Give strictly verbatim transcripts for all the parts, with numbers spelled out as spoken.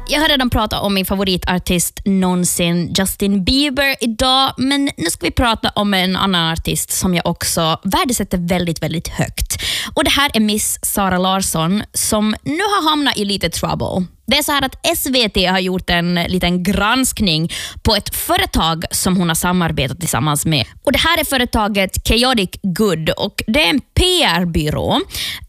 Jag har redan pratat om min favoritartist någonsin, Justin Bieber, idag. Men nu ska vi prata om en annan artist som jag också värdesätter väldigt, väldigt högt. Och det här är Miss Zara Larsson som nu har hamnat i lite trouble. Det är så här att S V T har gjort en liten granskning på ett företag som hon har samarbetat tillsammans med. Och det här är företaget Chaotic Good och det är en P R-byrå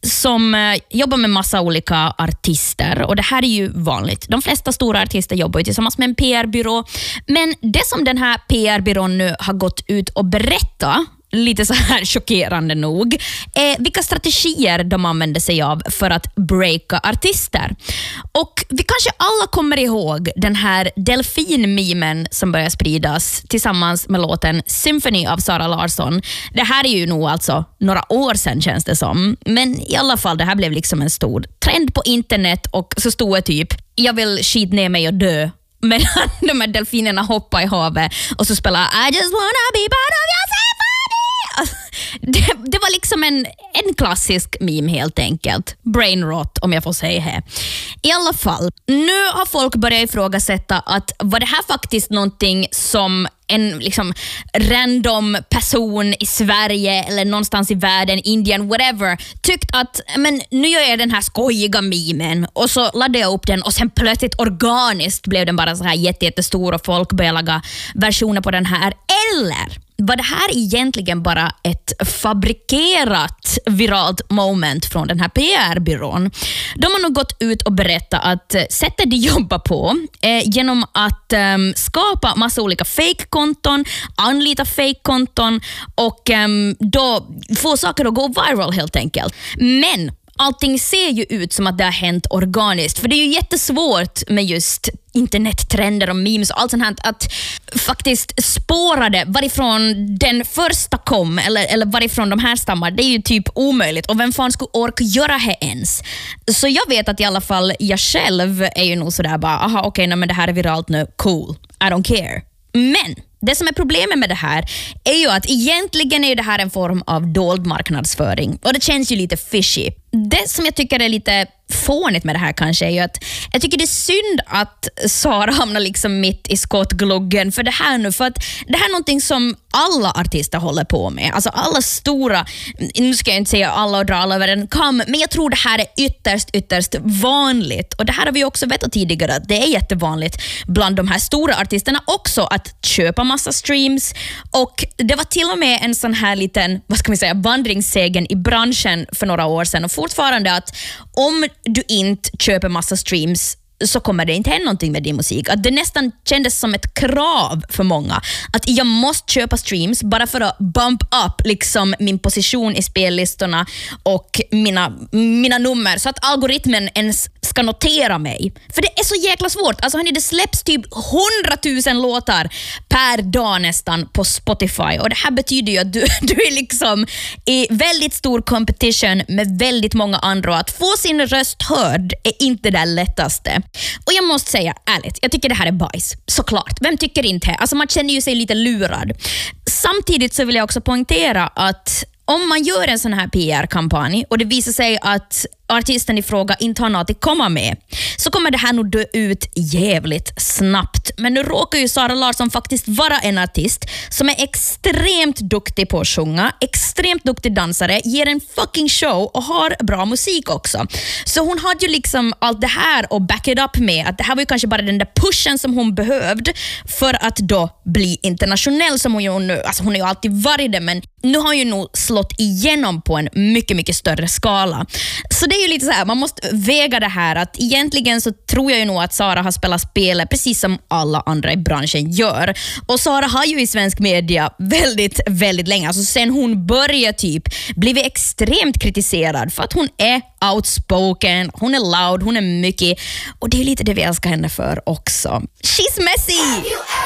som jobbar med massa olika artister. Och det här är ju vanligt. De flesta stora artister jobbar ju tillsammans med en P R-byrå. Men det som den här P R-byrån nu har gått ut och berättat, lite så här chockerande nog, eh, vilka strategier de använder sig av för att breaka artister. Och vi kanske alla kommer ihåg den här delfin-memen som börjar spridas tillsammans med låten Symphony av Zara Larsson. Det här är ju nog alltså några år sedan känns det som. Men i alla fall, det här blev liksom en stor trend på internet och så stod det typ, jag vill skit ner mig och dö. Men de här delfinerna hoppar i havet och så spelar I just wanna be part of your symphony. Det, det var liksom en, en klassisk meme helt enkelt. Brain rot om jag får säga det. I alla fall, nu har folk börjat ifrågasätta att var det här faktiskt någonting som en liksom random person i Sverige eller någonstans i världen, Indien, whatever, tyckt att men nu gör jag den här skojiga memen och så laddade jag upp den och sen plötsligt organiskt blev den bara så här jätte, jättestor och folk började laga versioner på den här. Eller var det här egentligen bara ett fabrikerat viralt moment från den här P R-byrån? De har nog gått ut och berättat att sättet de jobbar på eh, genom att eh, skapa massa olika fake-konton, anlita fake-konton och eh, då få saker att gå viral helt enkelt. Men allting ser ju ut som att det har hänt organiskt. För det är ju jättesvårt med just internettrender och memes och allt sånt här att faktiskt spåra det varifrån den första kom eller, eller varifrån de här stammar. Det är ju typ omöjligt. Och vem fan skulle orka göra det ens? Så jag vet att i alla fall jag själv är ju nog sådär bara, aha okej, okay, men det här är viralt nu. Cool. I don't care. Men det som är problemet med det här är ju att egentligen är det här en form av dold marknadsföring. Och det känns ju lite fishy. Det som jag tycker är lite fånigt med det här kanske är ju att jag tycker det är synd att Zara hamnar liksom mitt i skottgluggen för det här nu. För att det här är någonting som alla artister håller på med. Alltså alla stora, nu ska jag inte säga alla och dra alla över en kam, men jag tror det här är ytterst, ytterst vanligt. Och det här har vi också vetat tidigare att det är jättevanligt bland de här stora artisterna också att köpa massa streams. Och det var till och med en sån här liten, vad ska vi säga, vandringssegen i branschen för några år sedan. Och fortfarande att om du inte köper massa streams så kommer det inte hända någonting med din musik. Att det nästan kändes som ett krav för många. Att jag måste köpa streams bara för att bump up liksom min position i spellistorna och mina, mina nummer. Så att algoritmen ens ska notera mig. För det är så jäkla svårt. Alltså hörni, det släpps typ hundratusen låtar per dag nästan på Spotify. Och det här betyder ju att du, du är liksom i väldigt stor competition med väldigt många andra. Och att få sin röst hörd är inte det lättaste. Och jag måste säga ärligt, jag tycker det här är bajs. Såklart, vem tycker inte? Alltså man känner ju sig lite lurad. Samtidigt så vill jag också poängtera att om man gör en sån här P R-kampanj och det visar sig att artisten i fråga inte har något att komma med, så kommer det här nog dö ut jävligt snabbt. Men nu råkar ju Zara Larsson faktiskt vara en artist som är extremt duktig på att sjunga, extremt duktig dansare, ger en fucking show och har bra musik också. Så hon hade ju liksom allt det här och back it up med att det här var ju kanske bara den där pushen som hon behövde för att då bli internationell som hon ju nu, alltså hon har ju alltid varit det, men nu har hon ju nog slått igenom på en mycket, mycket större skala. Så det är ju lite så här, man måste väga det här att egentligen så tror jag ju nog att Zara har spelat spelet precis som alla andra i branschen gör. Och Zara har ju i svensk media väldigt, väldigt länge, alltså sen hon började typ, blivit extremt kritiserad för att hon är outspoken, hon är loud, hon är mycket, och det är lite det vi älskar henne för också. She's messy!